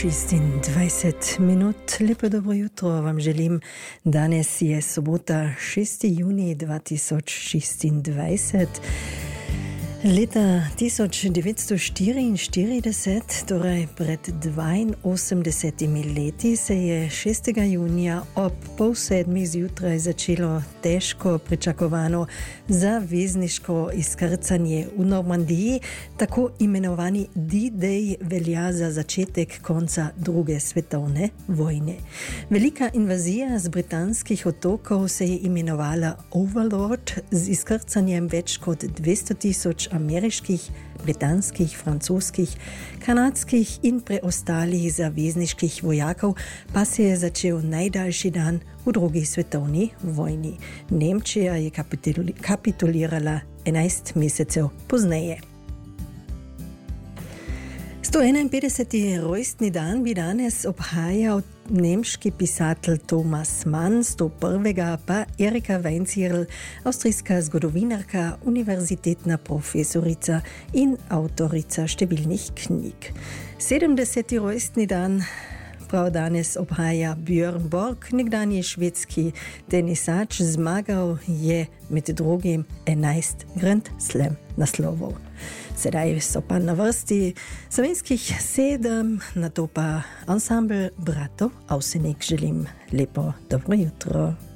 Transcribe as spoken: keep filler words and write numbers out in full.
šestindvajset minut. Lepo dobro jutro vam želim. Danes je sobota, šesti junij dva tisoč šestindvajset. Leta tisoč devetsto štiriinštirideset, torej pred dvainosemdesetimi leti, se je šestega junija ob pol sedmih zjutraj začelo težko pričakovano zavezniško izkrcanje v Normandiji. Tako imenovani D-Day velja za začetek konca druge svetovne vojne. Velika invazija z britanskih otokov se je imenovala Overlord, z izkrcanjem več kot dvesto tisoč ameriških, britanskih, francoskih, kanadskih in preostalih zavezniških vojakov, pa se je začel najdaljši dan v drugi svetovni vojni. Nemčija je kapitulirala enajst mesecev pozneje. sto enainpetdeseti rojstni dan bi danes obhajal nemški pisatelj Thomas Mann, sto prvega pa Erika Weinzierl, avstrijska zgodovinarka, univerzitetna profesorica in avtorica številnih knjig. sedemdeseti rojstni dan prav danes obhaja Björn Borg, nekdanji švedski tenisač, zmagal je med drugim enajst Grand Slam naslovov. Sedaj so pa na vrsti slovenskih sedem, nato pa ansambel bratov Avsenik. Želim lepo dobro jutro.